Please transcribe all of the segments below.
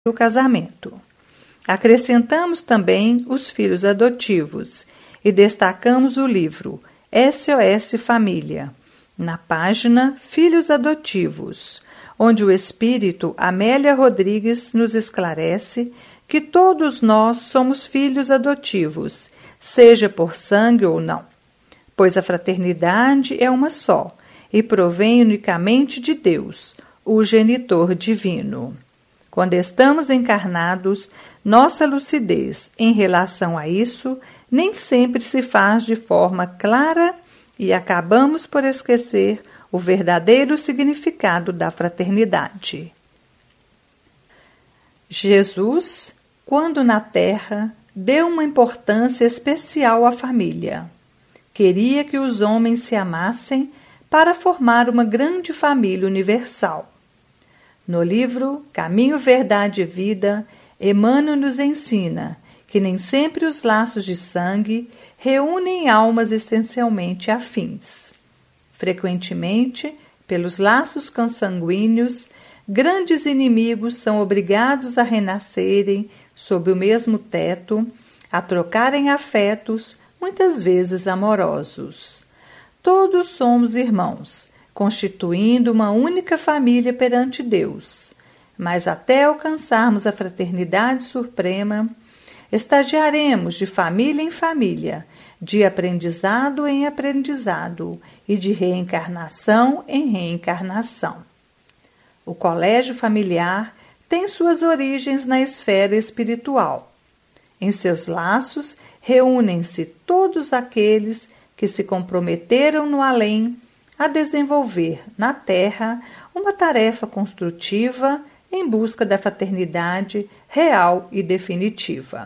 o casamento. Acrescentamos também os filhos adotivos e destacamos o livro SOS Família, na página Filhos Adotivos, onde o espírito Amélia Rodrigues nos esclarece que todos nós somos filhos adotivos, seja por sangue ou não, pois a fraternidade é uma só e provém unicamente de Deus, o genitor divino. Quando estamos encarnados, nossa lucidez em relação a isso nem sempre se faz de forma clara e acabamos por esquecer o verdadeiro significado da fraternidade. Jesus, quando na Terra, deu uma importância especial à família. Queria que os homens se amassem para formar uma grande família universal. No livro Caminho, Verdade e Vida, Emmanuel nos ensina que nem sempre os laços de sangue reúnem almas essencialmente afins. Frequentemente, pelos laços consanguíneos, grandes inimigos são obrigados a renascerem sob o mesmo teto, a trocarem afetos, muitas vezes amorosos. Todos somos irmãos, constituindo uma única família perante Deus, mas até alcançarmos a fraternidade suprema, estagiaremos de família em família, de aprendizado em aprendizado e de reencarnação em reencarnação. O colégio familiar tem suas origens na esfera espiritual. Em seus laços reúnem-se todos aqueles que se comprometeram no além a desenvolver na Terra uma tarefa construtiva em busca da fraternidade real e definitiva.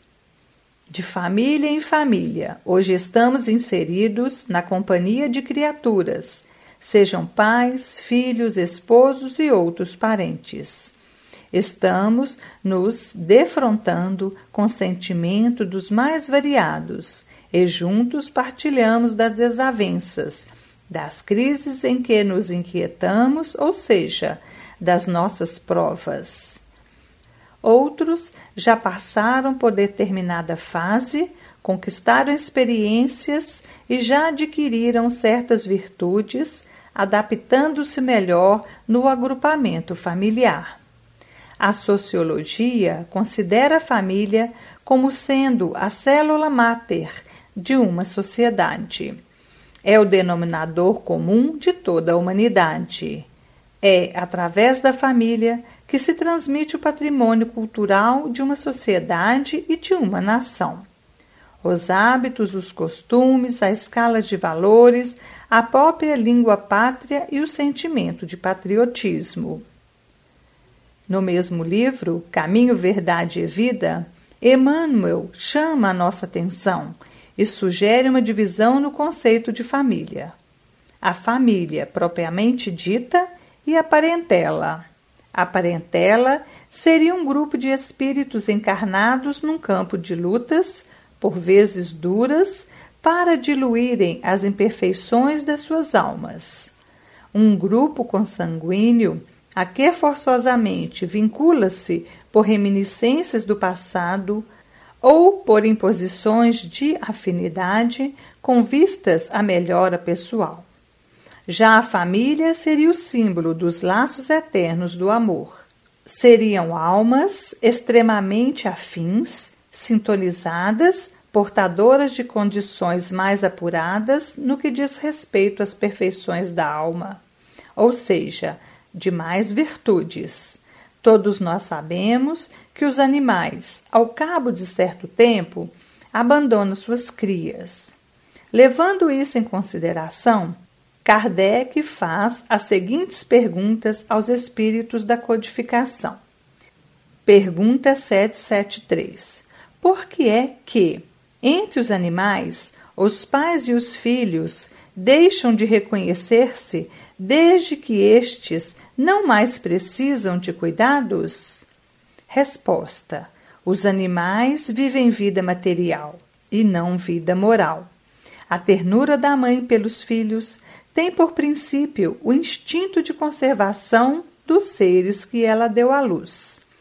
De família em família, hoje estamos inseridos na companhia de criaturas, sejam pais, filhos, esposos e outros parentes. Estamos nos defrontando com sentimento dos mais variados e juntos partilhamos das desavenças, das crises em que nos inquietamos, ou seja, das nossas provas. Outros já passaram por determinada fase, conquistaram experiências e já adquiriram certas virtudes, adaptando-se melhor no agrupamento familiar. A sociologia considera a família como sendo a célula máter de uma sociedade. É o denominador comum de toda a humanidade. É através da família que se transmite o patrimônio cultural de uma sociedade e de uma nação. Os hábitos, os costumes, a escala de valores, a própria língua pátria e o sentimento de patriotismo. No mesmo livro, Caminho, Verdade e Vida, Emmanuel chama a nossa atenção e sugere uma divisão no conceito de família. A família propriamente dita e a parentela. A parentela seria um grupo de espíritos encarnados num campo de lutas, por vezes duras, para diluírem as imperfeições das suas almas. Um grupo consanguíneo a que forçosamente vincula-se por reminiscências do passado ou por imposições de afinidade com vistas à melhora pessoal. Já a família seria o símbolo dos laços eternos do amor. Seriam almas extremamente afins, sintonizadas, portadoras de condições mais apuradas no que diz respeito às perfeições da alma, ou seja, de mais virtudes. Todos nós sabemos que os animais, ao cabo de certo tempo, abandonam suas crias. Levando isso em consideração, Kardec faz as seguintes perguntas aos espíritos da codificação. Pergunta 773. Por que é que, entre os animais, os pais e os filhos deixam de reconhecer-se desde que estes não mais precisam de cuidados? Resposta: os animais vivem vida material e não vida moral. A ternura da mãe pelos filhos tem por princípio o instinto de conservação dos seres que ela deu à luz.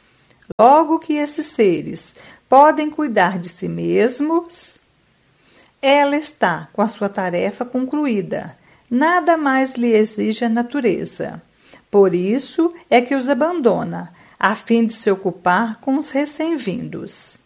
Logo que esses seres podem cuidar de si mesmos, ela está com a sua tarefa concluída. Nada mais lhe exige a natureza. Por isso é que os abandona, a fim de se ocupar com os recém-vindos.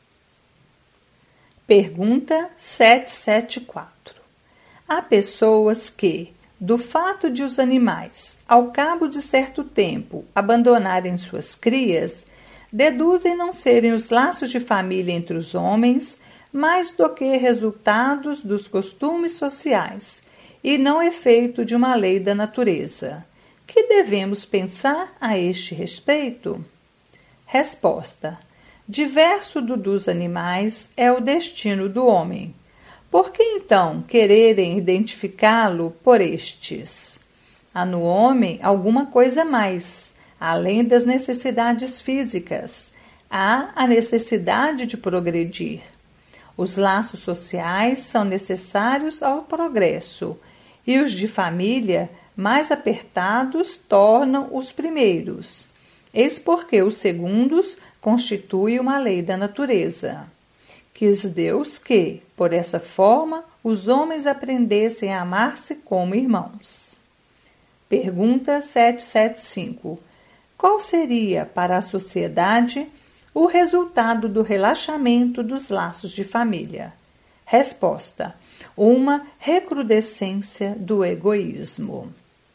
Pergunta 774. Há pessoas que, do fato de os animais, ao cabo de certo tempo, abandonarem suas crias, deduzem não serem os laços de família entre os homens mais do que resultados dos costumes sociais e não efeito de uma lei da natureza. Que devemos pensar a este respeito? Resposta. Diverso do dos animais é o destino do homem. Por que então quererem identificá-lo por estes? Há no homem alguma coisa mais, além das necessidades físicas. Há a necessidade de progredir. Os laços sociais são necessários ao progresso, e os de família, mais apertados, tornam os primeiros. Eis porque os segundos constituem uma lei da natureza. Quis Deus que, por essa forma, os homens aprendessem a amar-se como irmãos. Pergunta 775. Qual seria, para a sociedade, o resultado do relaxamento dos laços de família? Resposta. Uma recrudescência do egoísmo.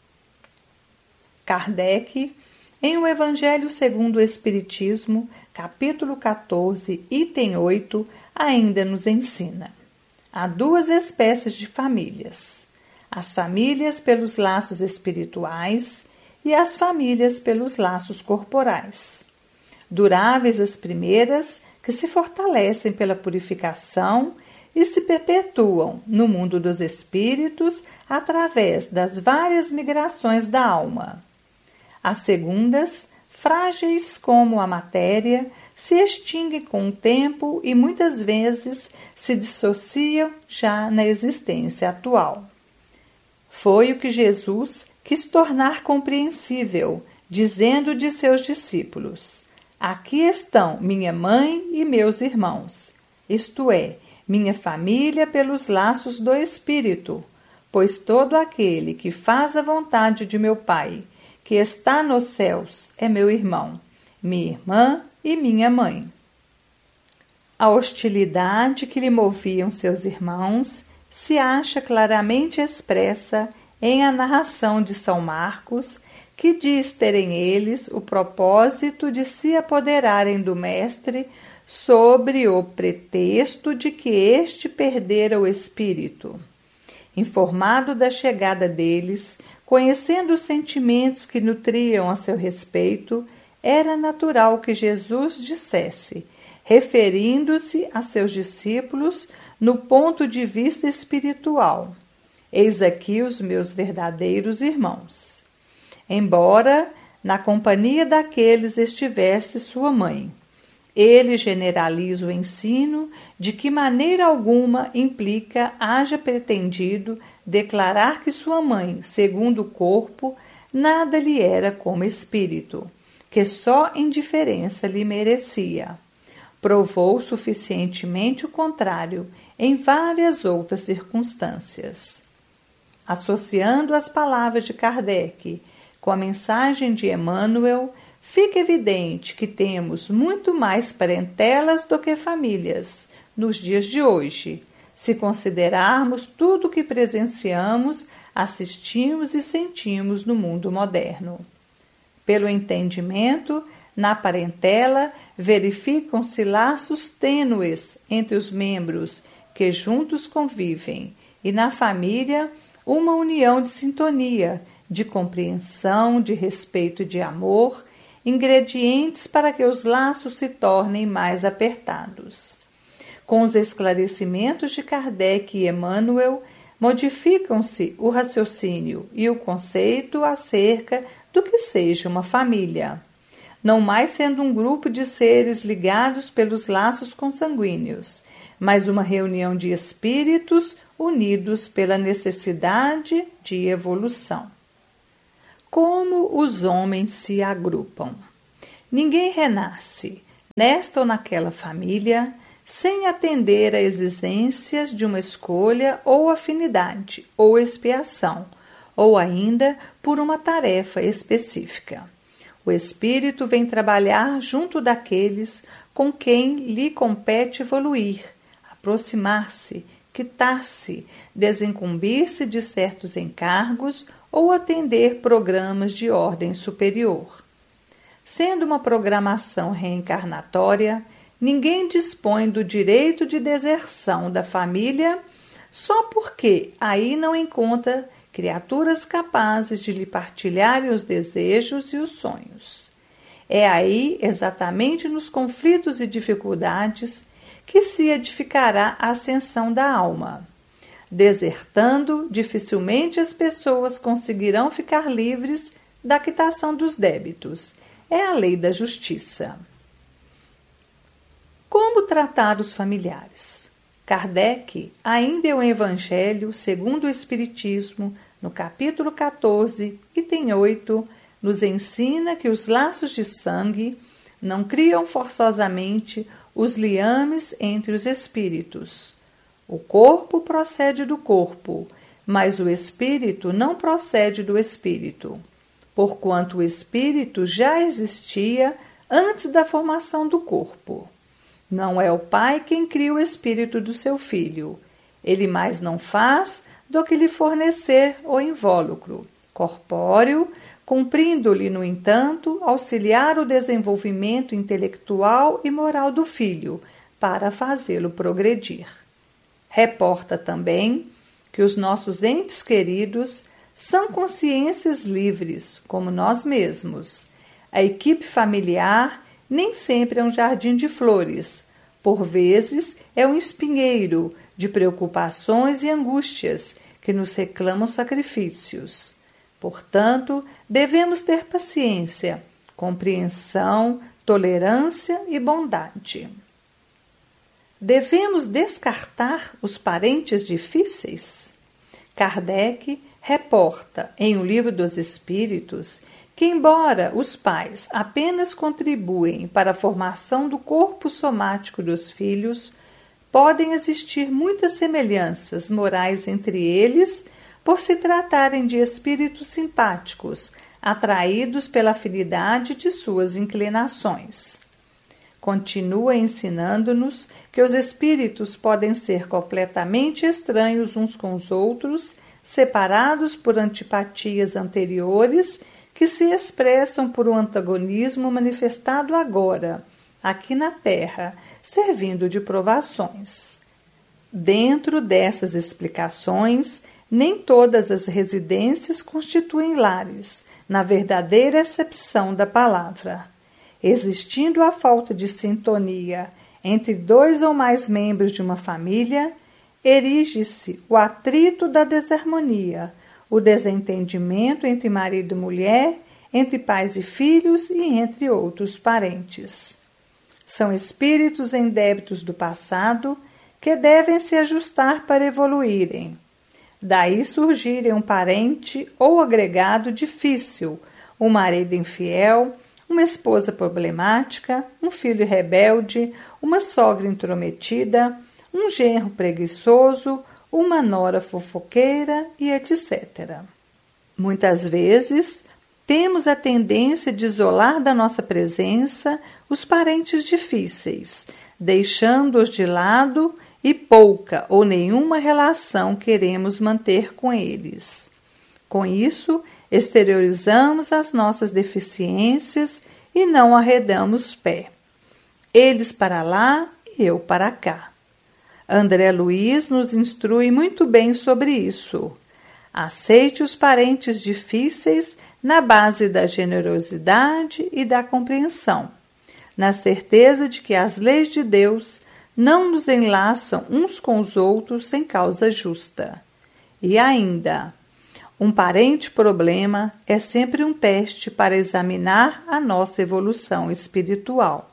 Kardec, em O Evangelho segundo o Espiritismo, capítulo 14, item 8, ainda nos ensina. Há duas espécies de famílias: as famílias pelos laços espirituais e as famílias pelos laços corporais. Duráveis as primeiras, que se fortalecem pela purificação e se perpetuam no mundo dos espíritos através das várias migrações da alma. As segundas, frágeis como a matéria, se extinguem com o tempo e muitas vezes se dissociam já na existência atual. Foi o que Jesus quis tornar compreensível, dizendo de seus discípulos: aqui estão minha mãe e meus irmãos, isto é, minha família pelos laços do Espírito, pois todo aquele que faz a vontade de meu Pai, que está nos céus, é meu irmão, minha irmã e minha mãe. A hostilidade que lhe moviam seus irmãos se acha claramente expressa em a narração de São Marcos, que diz terem eles o propósito de se apoderarem do Mestre sobre o pretexto de que este perdera o espírito. Informado da chegada deles, conhecendo os sentimentos que nutriam a seu respeito, era natural que Jesus dissesse, referindo-se a seus discípulos no ponto de vista espiritual: eis aqui os meus verdadeiros irmãos. Embora na companhia daqueles estivesse sua mãe, ele generaliza o ensino de que maneira alguma implica haja pretendido declarar que sua mãe, segundo o corpo, nada lhe era como espírito, que só indiferença lhe merecia. Provou suficientemente o contrário em várias outras circunstâncias. Associando as palavras de Kardec com a mensagem de Emmanuel, fica evidente que temos muito mais parentelas do que famílias nos dias de hoje, se considerarmos tudo o que presenciamos, assistimos e sentimos no mundo moderno. Pelo entendimento, na parentela verificam-se laços tênues entre os membros que juntos convivem, e na família uma união de sintonia, de compreensão, de respeito e de amor, ingredientes para que os laços se tornem mais apertados. Com os esclarecimentos de Kardec e Emmanuel, modificam-se o raciocínio e o conceito acerca do que seja uma família, não mais sendo um grupo de seres ligados pelos laços consanguíneos, mas uma reunião de espíritos unidos pela necessidade de evolução. Como os homens se agrupam? Ninguém renasce, nesta ou naquela família, sem atender a exigências de uma escolha ou afinidade ou expiação, ou ainda por uma tarefa específica. O Espírito vem trabalhar junto daqueles com quem lhe compete evoluir, aproximar-se, quitar-se, desincumbir-se de certos encargos ou atender programas de ordem superior. Sendo uma programação reencarnatória, ninguém dispõe do direito de deserção da família só porque aí não encontra criaturas capazes de lhe partilharem os desejos e os sonhos. É aí, exatamente nos conflitos e dificuldades, que se edificará a ascensão da alma. Desertando, dificilmente as pessoas conseguirão ficar livres da quitação dos débitos. É a lei da justiça. Como tratar os familiares? Kardec, ainda em O Evangelho segundo o Espiritismo, no capítulo 14, item 8, nos ensina que os laços de sangue não criam forçosamente os liames entre os espíritos. O corpo procede do corpo, mas o espírito não procede do espírito, porquanto o espírito já existia antes da formação do corpo. Não é o pai quem cria o espírito do seu filho. Ele mais não faz do que lhe fornecer o invólucro corpóreo, cumprindo-lhe, no entanto, auxiliar o desenvolvimento intelectual e moral do filho, para fazê-lo progredir. Reporta também que os nossos entes queridos são consciências livres, como nós mesmos. A equipe familiar nem sempre é um jardim de flores, por vezes é um espinheiro de preocupações e angústias que nos reclamam sacrifícios. Portanto, devemos ter paciência, compreensão, tolerância e bondade. Devemos descartar os parentes difíceis? Kardec reporta em O Livro dos Espíritos que, embora os pais apenas contribuem para a formação do corpo somático dos filhos, podem existir muitas semelhanças morais entre eles, por se tratarem de espíritos simpáticos, atraídos pela afinidade de suas inclinações. Continua ensinando-nos que os espíritos podem ser completamente estranhos uns com os outros, separados por antipatias anteriores, que se expressam por um antagonismo manifestado agora, aqui na Terra, servindo de provações. Dentro dessas explicações, nem todas as residências constituem lares, na verdadeira acepção da palavra. Existindo a falta de sintonia entre dois ou mais membros de uma família, erige-se o atrito da desarmonia, o desentendimento entre marido e mulher, entre pais e filhos e entre outros parentes. São espíritos em débitos do passado que devem se ajustar para evoluírem. Daí surgirem um parente ou agregado difícil, um marido infiel, uma esposa problemática, um filho rebelde, uma sogra intrometida, um genro preguiçoso, uma nora fofoqueira e etc. Muitas vezes, temos a tendência de isolar da nossa presença os parentes difíceis, deixando-os de lado e pouca ou nenhuma relação queremos manter com eles. Com isso, exteriorizamos as nossas deficiências e não arredamos pé. Eles para lá e eu para cá. André Luiz nos instrui muito bem sobre isso. Aceite os parentes difíceis na base da generosidade e da compreensão, na certeza de que as leis de Deus não nos enlaçam uns com os outros sem causa justa. E ainda, um parente problema é sempre um teste para examinar a nossa evolução espiritual.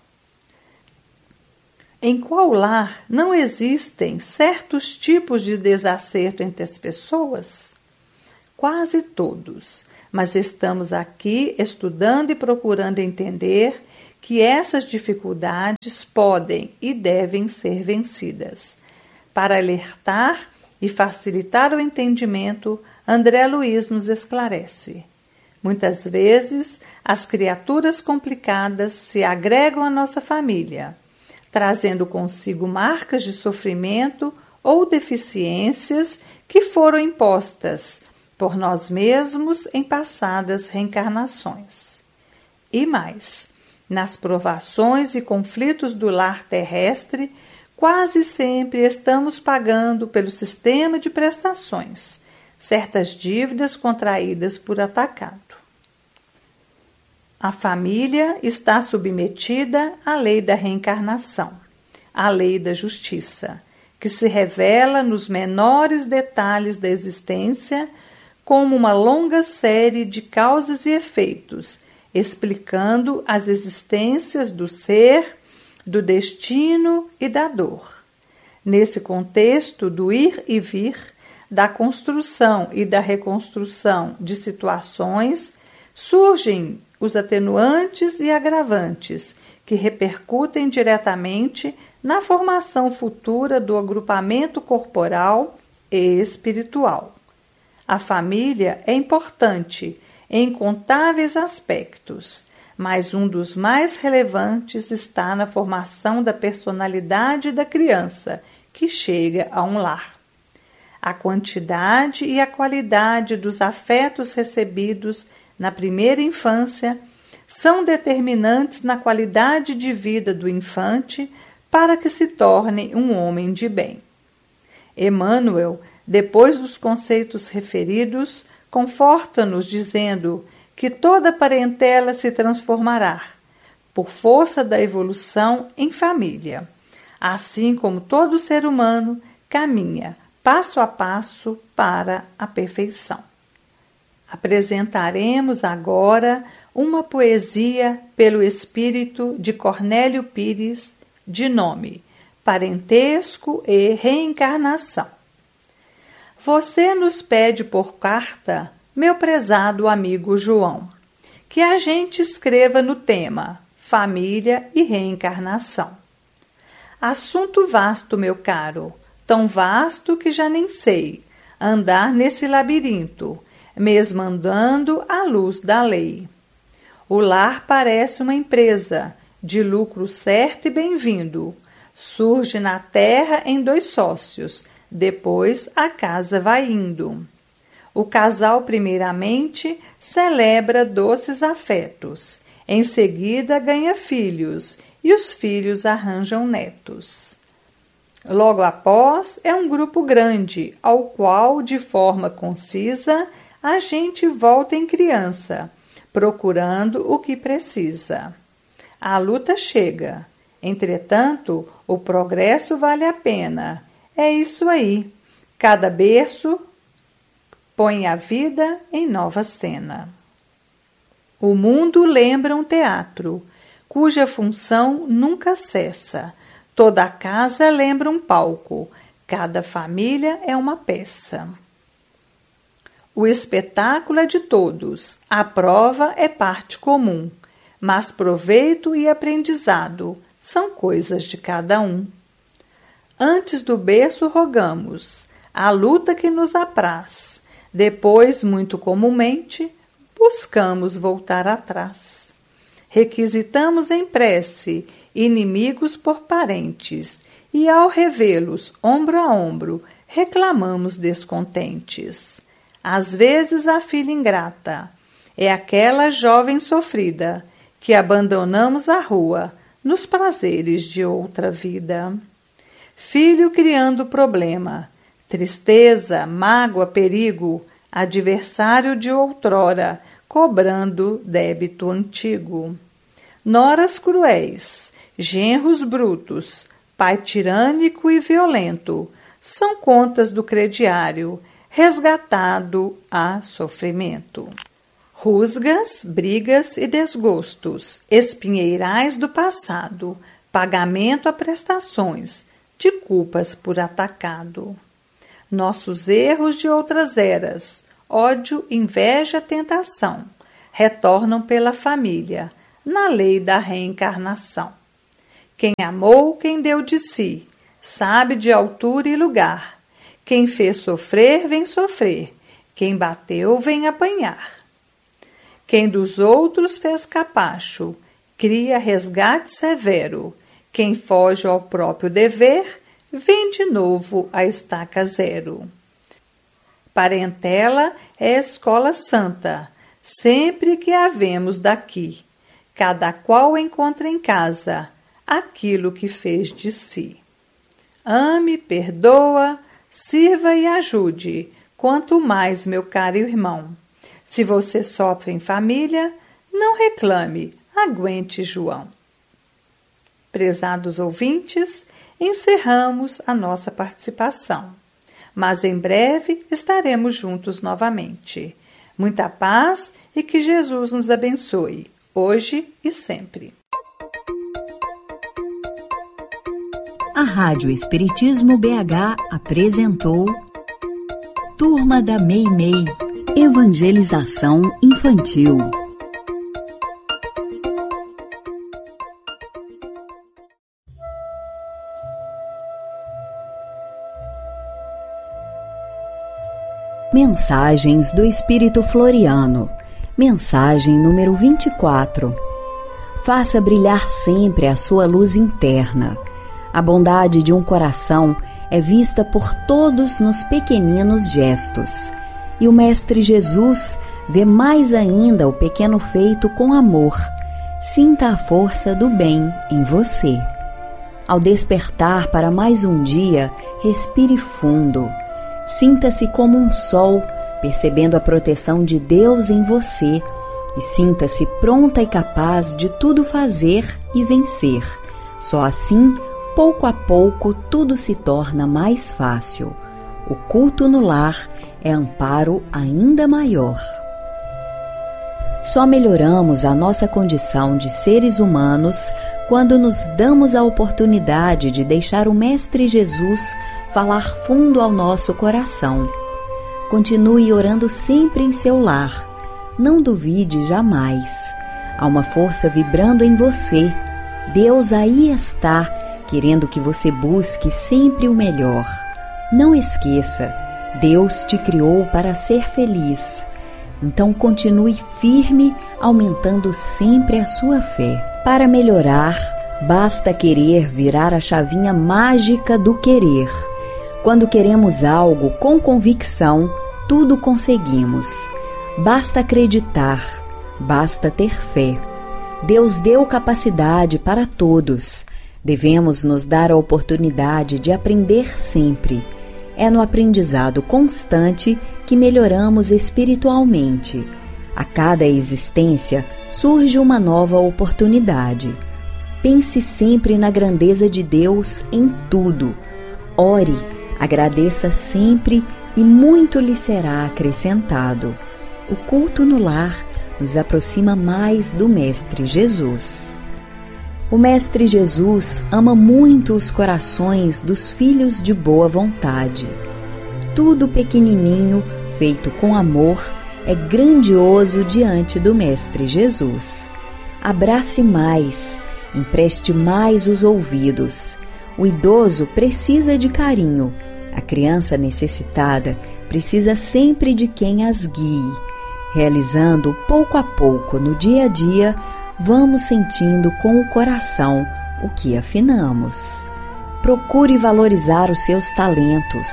Em qual lar não existem certos tipos de desacerto entre as pessoas? Quase todos, mas estamos aqui estudando e procurando entender que essas dificuldades podem e devem ser vencidas. Para alertar e facilitar o entendimento, André Luiz nos esclarece. Muitas vezes, as criaturas complicadas se agregam à nossa família, trazendo consigo marcas de sofrimento ou deficiências que foram impostas por nós mesmos em passadas reencarnações. E mais, nas provações e conflitos do lar terrestre, quase sempre estamos pagando pelo sistema de prestações certas dívidas contraídas por atacado. A família está submetida à lei da reencarnação, à lei da justiça, que se revela nos menores detalhes da existência como uma longa série de causas e efeitos, explicando as existências do ser, do destino e da dor. Nesse contexto do ir e vir, da construção e da reconstrução de situações, surgem os atenuantes e agravantes que repercutem diretamente na formação futura do agrupamento corporal e espiritual. A família é importante em incontáveis aspectos, mas um dos mais relevantes está na formação da personalidade da criança que chega a um lar. A quantidade e a qualidade dos afetos recebidos na primeira infância são determinantes na qualidade de vida do infante para que se torne um homem de bem. Emmanuel, depois dos conceitos referidos, conforta-nos dizendo que toda parentela se transformará, por força da evolução, em família, assim como todo ser humano caminha passo a passo para a perfeição. Apresentaremos agora uma poesia pelo espírito de Cornélio Pires, de nome Parentesco e Reencarnação. Você nos pede por carta, meu prezado amigo João, que a gente escreva no tema Família e Reencarnação. Assunto vasto, meu caro, tão vasto que já nem sei andar nesse labirinto, mesmo andando à luz da lei. O lar parece uma empresa, de lucro certo e bem-vindo. Surge na terra em 2 sócios, depois a casa vai indo. O casal, primeiramente, celebra doces afetos, em seguida ganha filhos, e os filhos arranjam netos. Logo após, é um grupo grande, ao qual, de forma concisa, a gente volta em criança, procurando o que precisa. A luta chega. Entretanto, o progresso vale a pena. É isso aí. Cada berço põe a vida em nova cena. O mundo lembra um teatro, cuja função nunca cessa. Toda casa lembra um palco, cada família é uma peça. O espetáculo é de todos, a prova é parte comum, mas proveito e aprendizado são coisas de cada um. Antes do berço rogamos, a luta que nos apraz, depois, muito comumente, buscamos voltar atrás. Requisitamos em prece inimigos por parentes, e ao revê-los ombro a ombro, reclamamos descontentes. Às vezes a filha ingrata é aquela jovem sofrida que abandonamos à rua nos prazeres de outra vida. Filho criando problema, tristeza, mágoa, perigo, adversário de outrora, cobrando débito antigo. Noras cruéis, genros brutos, pai tirânico e violento, são contas do crediário, resgatado a sofrimento. Rusgas, brigas e desgostos, espinheirais do passado, pagamento a prestações, de culpas por atacado. Nossos erros de outras eras, ódio, inveja, tentação, retornam pela família, na lei da reencarnação. Quem amou, quem deu de si, sabe de altura e lugar. Quem fez sofrer, vem sofrer. Quem bateu, vem apanhar. Quem dos outros fez capacho, cria resgate severo. Quem foge ao próprio dever, vem de novo à estaca zero. Parentela é escola santa, sempre que a vemos daqui. Cada qual encontra em casa aquilo que fez de si. Ame, perdoa, sirva e ajude, quanto mais, meu caro irmão. Se você sofre em família, não reclame, aguente João. Prezados ouvintes, encerramos a nossa participação. Mas em breve estaremos juntos novamente. Muita paz e que Jesus nos abençoe, hoje e sempre. A Rádio Espiritismo BH apresentou Turma da Meimei, Evangelização Infantil. Mensagens do Espírito Floriano. Mensagem número 24. Faça brilhar sempre a sua luz interna. A bondade de um coração é vista por todos nos pequeninos gestos. E o Mestre Jesus vê mais ainda o pequeno feito com amor. Sinta a força do bem em você. Ao despertar para mais um dia, respire fundo. Sinta-se como um sol, percebendo a proteção de Deus em você, e sinta-se pronta e capaz de tudo fazer e vencer. Só assim, pouco a pouco, tudo se torna mais fácil. O culto no lar é amparo ainda maior. Só melhoramos a nossa condição de seres humanos quando nos damos a oportunidade de deixar o Mestre Jesus falar fundo ao nosso coração. Continue orando sempre em seu lar. Não duvide jamais. Há uma força vibrando em você. Deus aí está, querendo que você busque sempre o melhor. Não esqueça, Deus te criou para ser feliz. Então continue firme, aumentando sempre a sua fé. Para melhorar, basta querer virar a chavinha mágica do querer. Quando queremos algo com convicção, tudo conseguimos. Basta acreditar, basta ter fé. Deus deu capacidade para todos. Devemos nos dar a oportunidade de aprender sempre. É no aprendizado constante que melhoramos espiritualmente. A cada existência surge uma nova oportunidade. Pense sempre na grandeza de Deus em tudo. Ore, agradeça sempre e muito lhe será acrescentado. O culto no lar nos aproxima mais do Mestre Jesus. O Mestre Jesus ama muito os corações dos filhos de boa vontade. Tudo pequenininho, feito com amor, é grandioso diante do Mestre Jesus. Abrace mais, empreste mais os ouvidos. O idoso precisa de carinho. A criança necessitada precisa sempre de quem as guie. Realizando pouco a pouco no dia a dia, vamos sentindo com o coração o que afinamos. Procure valorizar os seus talentos.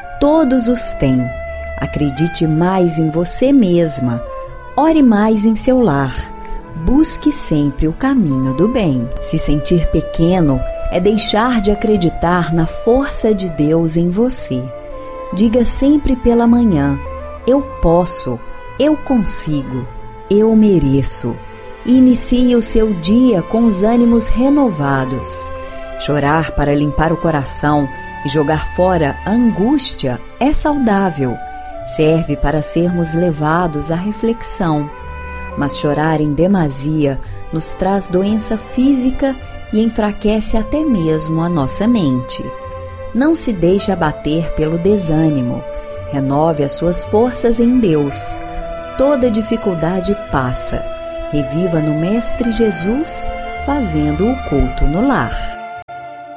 Todos os tem. Acredite mais em você mesma. Ore mais em seu lar. Busque sempre o caminho do bem. Se sentir pequeno é deixar de acreditar na força de Deus em você. Diga sempre pela manhã: eu posso, eu consigo, eu mereço. Inicie o seu dia com os ânimos renovados. Chorar para limpar o coração e jogar fora a angústia é saudável. Serve para sermos levados à reflexão. Mas chorar em demasia nos traz doença física e enfraquece até mesmo a nossa mente. Não se deixe abater pelo desânimo. Renove as suas forças em Deus. Toda dificuldade passa. Reviva no Mestre Jesus, fazendo o culto no lar.